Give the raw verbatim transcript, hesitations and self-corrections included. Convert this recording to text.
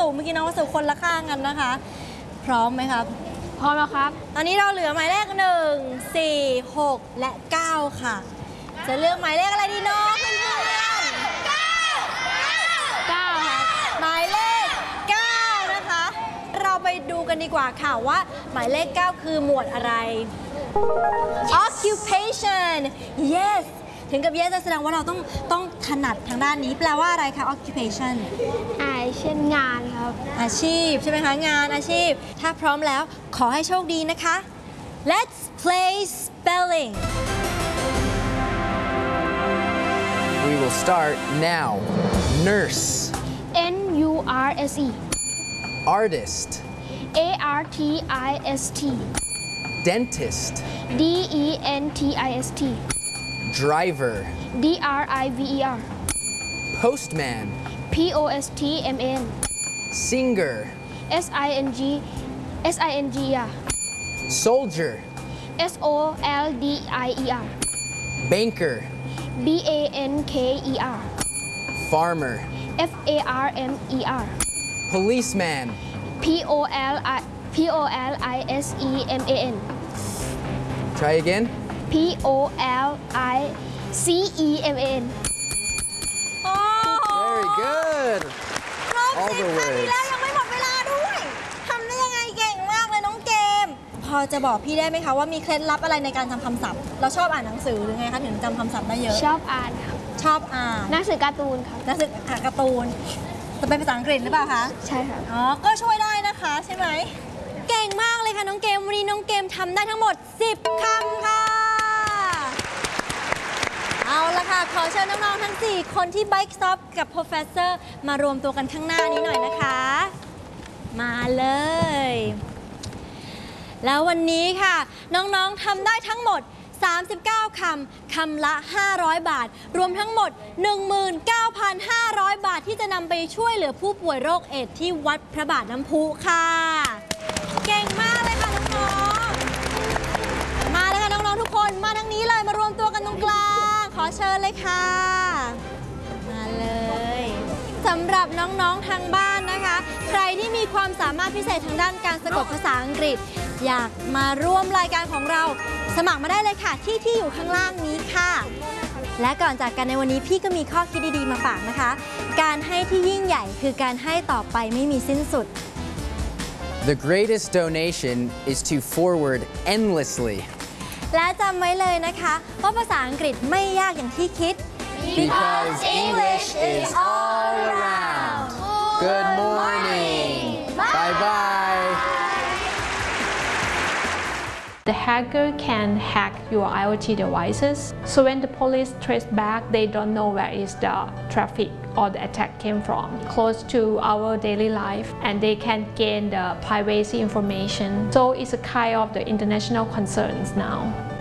สุเมื่อกี้น้องวสุคนละข้างกันนะคะพร้อมไหมครับพร้อมแล้วครับตอนนี้เราเหลือหมายเลขหนึ่ง สี่ หก และเก้าค่ะจะเลือกหมายเลขอะไรดีน้องเพื่อนๆเก้าเก้าครับหมายเลขเก้านะคะเราไปดูกันดีกว่าค่ะว่าหมายเลขเก้าคือหมวดอะไร occupation yes ถึงกับ yes แสดงว่าเราต้องต้องถนัดทางด้านนี้แปลว่าอะไรคะ occupation อ่าเช่นงานครับอาชีพใช่ไหมคะงานอาชีพถ้าพร้อมแล้วขอให้โชคดีนะคะ let's play spelling We will start now. Nurse. N U R S E Artist. A R T I S T Dentist. D E N T I S T Driver. D R I V E R Postman. P O S T M A N Singer. S I N G S I N G E R Soldier. S O L D I E R Banker. B A N K E R Farmer. F A R M E R Policeman. P O L I P O L I S E M A N Try again. P O L I C E M A N Very good. ครบสิบคำนี้แล้วยังไม่หมดเวลาด้วยทำได้ยังไงเก่งมากเลยน้องเกมพอจะบอกพี่ได้ไหมคะว่ามีเคล็ดลับอะไรในการจำคำศัพท์เราชอบอ่านหนังสือหรือไงคะถึงจำคำศัพท์ได้เยอะชอบอ่านครับชอบอ่านหนังสือการ์ตูนครับหนังสือการ์ตูนจะเป็นภาษาอังกฤษหรือเปล่าคะใช่ค่ะอ๋อก็ช่วยได้นะคะใช่ไหมเก่งมากเลยค่ะน้องเกมวันนี้น้องเกมทำได้ทั้งหมดสิบคำค่ะเอาละค่ะขอเชิญน้องๆทั้งสี่คนที่ Bike Stop กับ Professor มารวมตัวกันข้างหน้านี้หน่อยนะคะมาเลยแล้ววันนี้ค่ะน้องๆทำได้ทั้งหมดสามสิบเก้าคำคำละห้าร้อยบาทรวมทั้งหมด หนึ่งหมื่นเก้าพันห้าร้อย บาทที่จะนำไปช่วยเหลือผู้ป่วยโรคเอดส์ที่วัดพระบาทน้ำพุค่ะเก่งมากเลยค่ะน้องๆมาเลยค่ะน้องๆทุกคนมาทางนี้เลยมารวมตัวกันตรงกลางขอเชิญเลยค่ะมาเลยสำหรับน้องๆทางบ้านนะคะใครที่มีความสามารถพิเศษทางด้านการสะกดภาษาอังกฤษอยากมาร่วมรายการของเราสมัครมาได้เลยค่ะที่ที่อยู่ข้างล่างนี้ค่ะและก่อนจากกันในวันนี้พี่ก็มีข้อคิดดีๆมาฝากนะคะการให้ที่ยิ่งใหญ่คือการให้ต่อไปไม่มีสิ้นสุด The greatest donation is to forward endlessly. และจำไว้เลยนะคะว่าภาษาอังกฤษไม่ยากอย่างที่คิด Because English is all around. Good morning. Bye bye. The hacker can hack your IoT devices, so when the police trace back, they don't know where is the traffic or the attack came from, close to our daily life, and they can gain the privacy information. So it's a kind of the international concerns now.